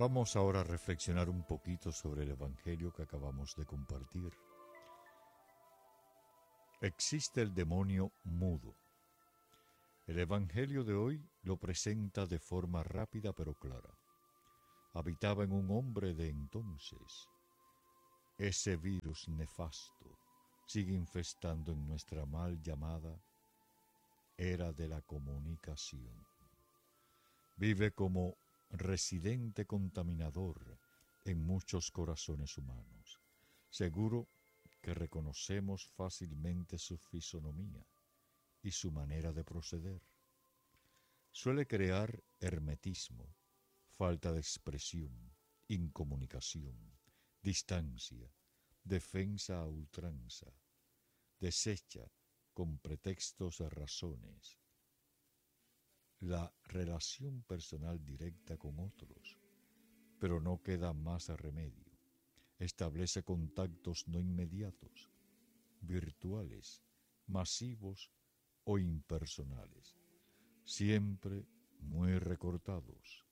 Vamos ahora a reflexionar un poquito sobre el Evangelio que acabamos de compartir. Existe el demonio mudo. El Evangelio de hoy lo presenta de forma rápida pero clara. Habitaba en un hombre de entonces. Ese virus nefasto sigue infestando en nuestra mal llamada era de la comunicación. Vive como residente contaminador en muchos corazones humanos. Seguro que reconocemos fácilmente su fisonomía y su manera de proceder. Suele crear hermetismo, falta de expresión, incomunicación, distancia, defensa a ultranza, desecha con pretextos a razones la relación personal directa con otros, pero no queda más remedio. Establece contactos no inmediatos, virtuales, masivos o impersonales, siempre muy recortados.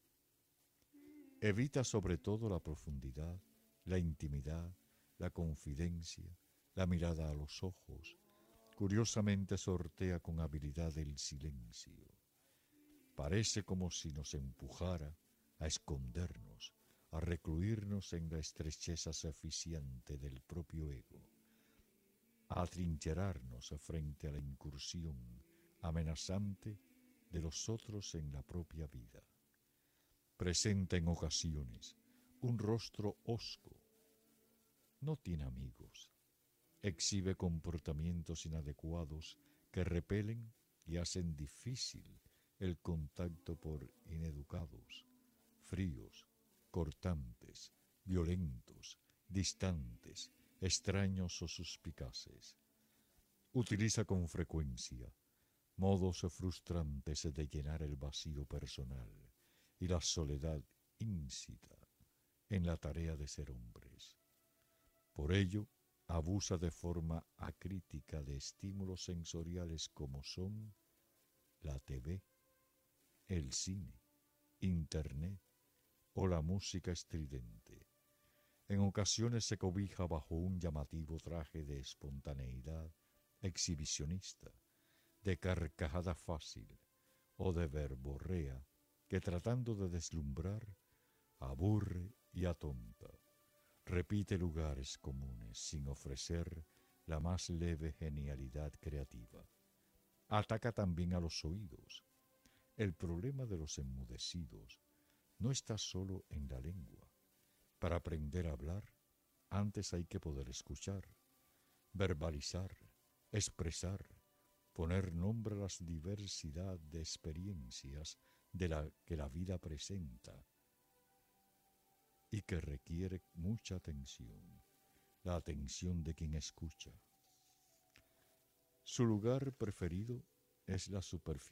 Evita sobre todo la profundidad, la intimidad, la confidencia, la mirada a los ojos. Curiosamente sortea con habilidad el silencio. Parece como si nos empujara a escondernos, a recluirnos en la estrechez asfixiante del propio ego, a atrincherarnos frente a la incursión amenazante de los otros en la propia vida. Presenta en ocasiones un rostro hosco. No tiene amigos. Exhibe comportamientos inadecuados que repelen y hacen difícil el contacto por ineducados, fríos, cortantes, violentos, distantes, extraños o suspicaces. Utiliza con frecuencia modos frustrantes de llenar el vacío personal y la soledad íncita en la tarea de ser hombres. Por ello, abusa de forma acrítica de estímulos sensoriales como son la TV, el cine, internet o la música estridente. En ocasiones se cobija bajo un llamativo traje de espontaneidad exhibicionista, de carcajada fácil o de verborrea que tratando de deslumbrar aburre y atonta. Repite lugares comunes sin ofrecer la más leve genialidad creativa. Ataca también a los oídos. El problema de los enmudecidos no está solo en la lengua. Para aprender a hablar, antes hay que poder escuchar, verbalizar, expresar, poner nombre a la diversidad de experiencias que la vida presenta y que requiere mucha atención, la atención de quien escucha. Su lugar preferido es la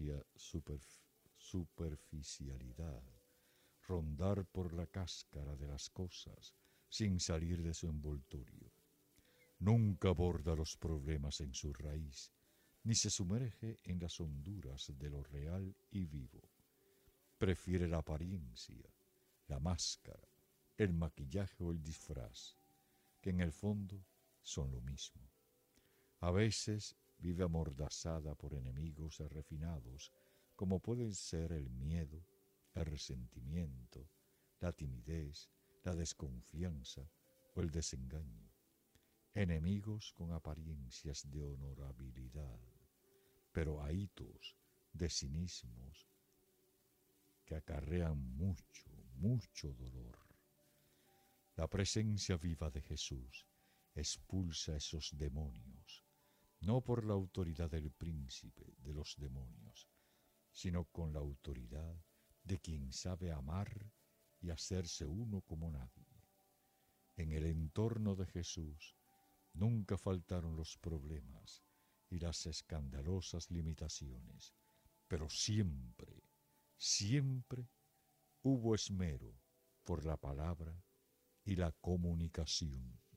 superficialidad, rondar por la cáscara de las cosas sin salir de su envoltorio. Nunca aborda los problemas en su raíz, ni se sumerge en las honduras de lo real y vivo. Prefiere la apariencia, la máscara, el maquillaje o el disfraz, que en el fondo son lo mismo. A veces vive amordazada por enemigos refinados, como pueden ser el miedo, el resentimiento, la timidez, la desconfianza o el desengaño. Enemigos con apariencias de honorabilidad, pero ahitos de cinismos que acarrean mucho dolor. La presencia viva de Jesús expulsa esos demonios, no por la autoridad del príncipe de los demonios, sino con la autoridad de quien sabe amar y hacerse uno como nadie. En el entorno de Jesús nunca faltaron los problemas y las escandalosas limitaciones, pero siempre hubo esmero por la palabra y la comunicación.